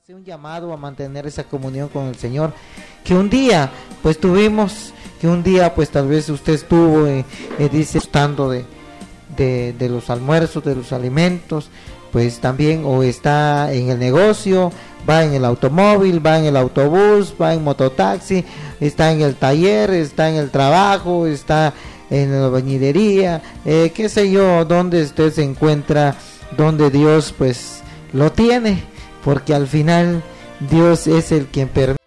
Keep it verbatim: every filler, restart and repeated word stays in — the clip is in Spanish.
hace un llamado a mantener esa comunión con el Señor, que un día pues tuvimos, que un día pues tal vez usted estuvo, eh, eh, dice, gustando de, de, de los almuerzos, de los alimentos, pues también o está en el negocio, va en el automóvil, va en el autobús, va en mototaxi, está en el taller, está en el trabajo, está en la bañilería, eh, qué sé yo, donde usted se encuentra, donde Dios pues lo tiene, porque al final Dios es el quien permite